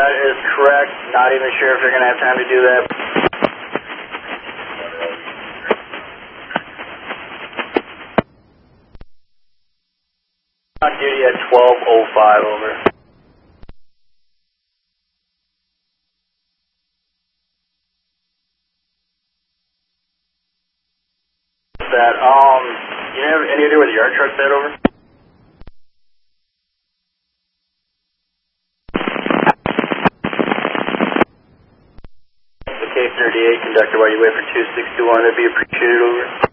That is correct. Not even sure if they're going to have time to do that. On duty at 12:05, over. That, you have any idea where the yard truck's at, over? The K-38 conductor, while you wait for 2621, that'd be appreciated, over.